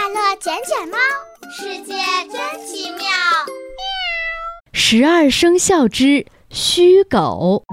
乐捡捡猫，世界真奇妙。 12生肖之虚狗。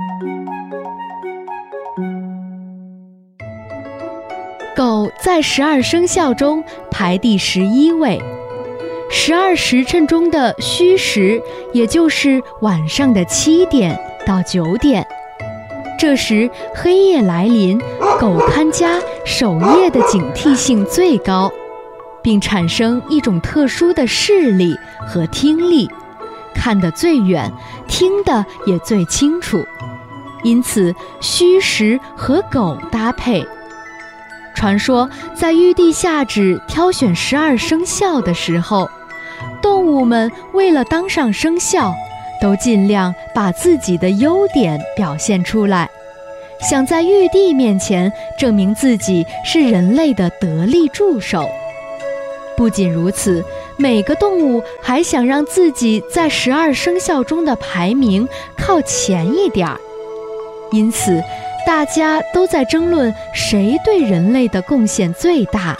狗在12生肖中排第11位。12时辰中的戌时，也就是晚上的7点到9点，这时黑夜来临，狗看家守夜的警惕性最高，并产生一种特殊的视力和听力，看得最远，听得也最清楚，因此戌时和狗搭配。传说在玉帝下旨挑选12生肖的时候，动物们为了当上生肖，都尽量把自己的优点表现出来，想在玉帝面前证明自己是人类的得力助手。不仅如此，每个动物还想让自己在12生肖中的排名靠前一点儿，因此大家都在争论谁对人类的贡献最大。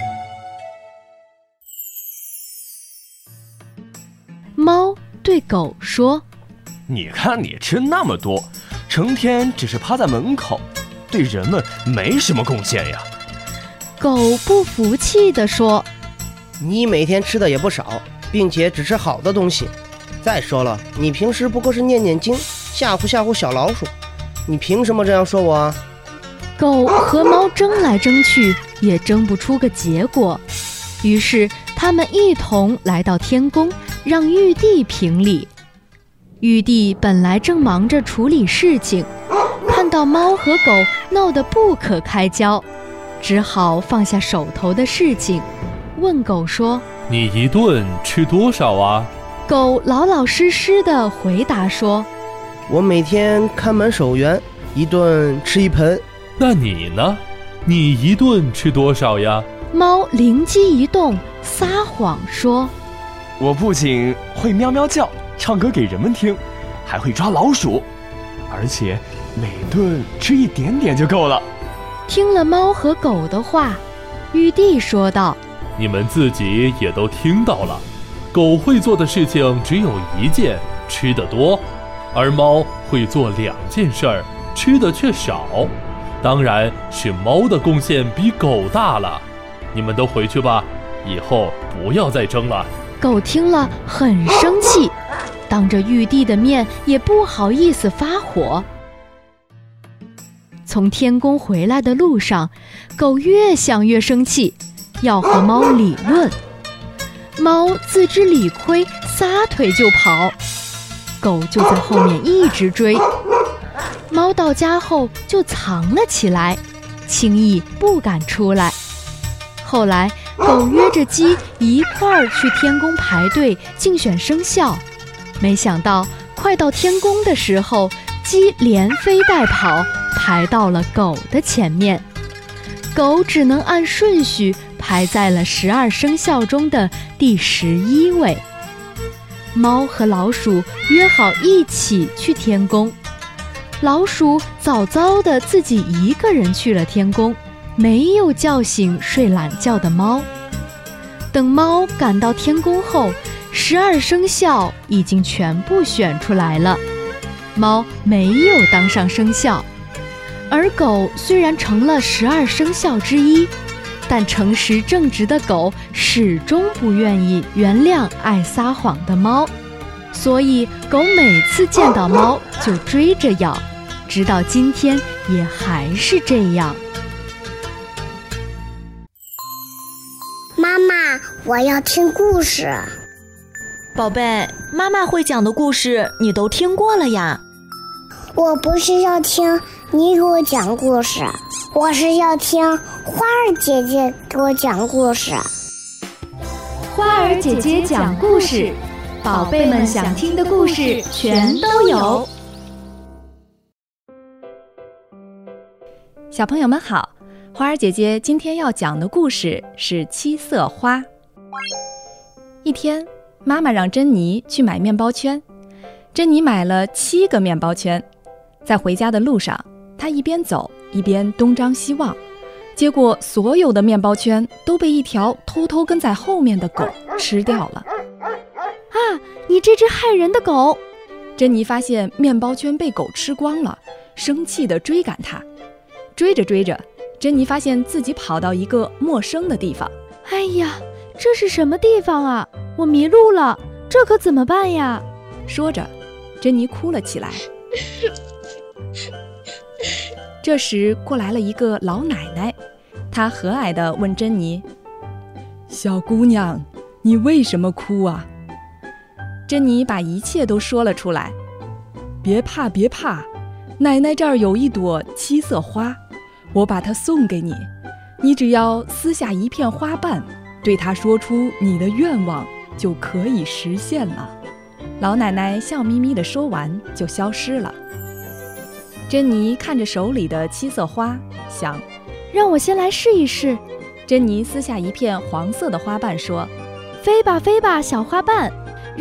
猫对狗说： 你看你吃那么多，成天只是趴在门口，对人们没什么贡献呀。 狗不服气地说： 你每天吃的也不少，并且只吃好的东西。再说了，你平时不过是念念经，吓唬吓唬小老鼠，你凭什么这样说我啊？ 狗和猫争来争去，也争不出个结果。于是他们一同来到天宫，让玉帝评理。玉帝本来正忙着处理事情，看到猫和狗闹得不可开交，只好放下手头的事情，问狗说： 你一顿吃多少啊？ 狗老老实实地回答说： 我每天看门守园，一顿吃1盆。 那你呢？你一顿吃多少呀？ 猫灵机一动，撒谎说： 我不仅会喵喵叫，唱歌给人们听，还会抓老鼠，而且每顿吃一点点就够了。 听了猫和狗的话，玉帝说道： 你们自己也都听到了，狗会做的事情只有1件，吃得多，而猫会做2件事儿，吃的却少。当然是猫的贡献比狗大了。你们都回去吧，以后不要再争了。 狗听了很生气，当着玉帝的面也不好意思发火。从天宫回来的路上，狗越想越生气，要和猫理论。猫自知理亏，撒腿就跑，狗就在后面一直追。猫到家后就藏了起来，轻易不敢出来。后来狗约着鸡一块儿去天宫排队竞选生肖，没想到快到天宫的时候，鸡连飞带跑排到了狗的前面，狗只能按顺序排在了12生肖中的第11位。猫和老鼠约好一起去天宫，老鼠早早地自己一个人去了天宫，没有叫醒睡懒觉的猫。等猫赶到天宫后，12生肖已经全部选出来了，猫没有当上生肖。而狗虽然成了12生肖之一，但诚实正直的狗始终不愿意原谅爱撒谎的猫，所以狗每次见到猫就追着咬，直到今天也还是这样。 妈妈，我要听故事。 宝贝，妈妈会讲的故事你都听过了呀。 我不是要听你给我讲故事，我是要听花儿姐姐给我讲故事。 花儿姐姐讲故事，宝贝们想听的故事全都有。 小朋友们好，花儿姐姐今天要讲的故事是7色花。一天，妈妈让珍妮去买面包圈，珍妮买了7个面包圈。在回家的路上，她一边走一边东张西望， 结果所有的面包圈都被一条偷偷跟在后面的狗吃掉了。 啊，你这只害人的狗！ 珍妮发现面包圈被狗吃光了，生气地追赶它。追着追着，珍妮发现自己跑到一个陌生的地方。 哎呀，这是什么地方啊？我迷路了，这可怎么办呀？ 说着，珍妮哭了起来。这时过来了一个老奶奶，她和蔼地问珍妮：小姑娘，你为什么哭啊？珍妮把一切都说了出来。别怕别怕，奶奶这儿有一朵七色花，我把它送给你，你只要撕下一片花瓣，对她说出你的愿望，就可以实现了。老奶奶笑眯眯地说完就消失了。珍妮看着手里的七色花，想， 让我先来试一试。 珍妮撕下一片黄色的花瓣说： 飞吧飞吧小花瓣，